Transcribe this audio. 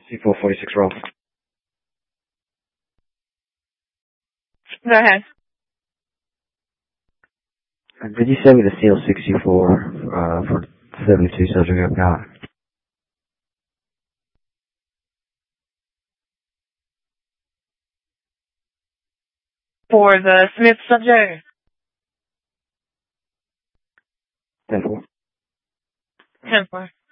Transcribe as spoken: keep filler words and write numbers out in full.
C four forty-six roll. Go ahead. Uh, Did you send me the C L sixty-four uh, for seventy-two subject I've got? For the Smith subject? ten four. ten four.